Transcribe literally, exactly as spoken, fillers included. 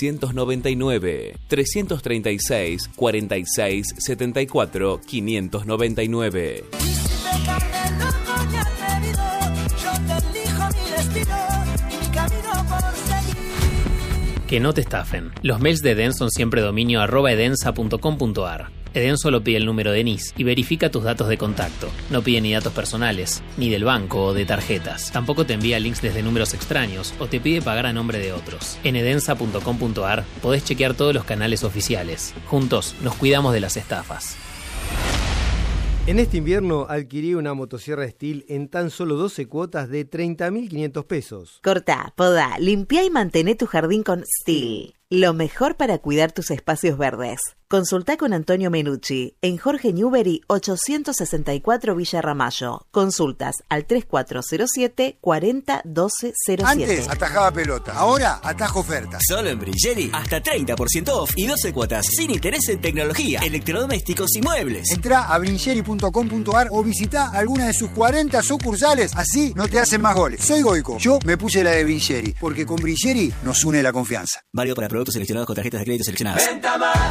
ciento noventa y nueve, trescientos treinta y seis, cuarenta y seis, setenta y cuatro, quinientos noventa y nueve. Que no te estafen. Los mails de Eden son siempre dominio arroba edensa punto com punto ar. Eden solo pide el número de N I S y verifica tus datos de contacto. No pide ni datos personales, ni del banco o de tarjetas. Tampoco te envía links desde números extraños o te pide pagar a nombre de otros. En edensa punto com punto ar podés chequear todos los canales oficiales. Juntos nos cuidamos de las estafas. En este invierno adquirí una motosierra Stihl en tan solo doce cuotas de treinta mil quinientos pesos. Cortá, podá, limpiá y mantené tu jardín con Stihl. Lo mejor para cuidar tus espacios verdes. Consultá con Antonio Menucci en Jorge Newbery ochocientos sesenta y cuatro Villa Ramallo. Consultas al tres cuatro cero siete, cuarenta, doce cero siete. Antes atajaba pelota, ahora atajo ofertas. Solo en Brilleri, hasta treinta por ciento off y doce cuotas sin interés en tecnología, electrodomésticos y muebles. Entrá a brilleri punto com punto ar o visitá alguna de sus cuarenta sucursales, así no te hacen más goles. Soy Goico, yo me puse la de Brilleri, porque con Brilleri nos une la confianza. Válido para productos seleccionados con tarjetas de crédito seleccionadas. Venta más.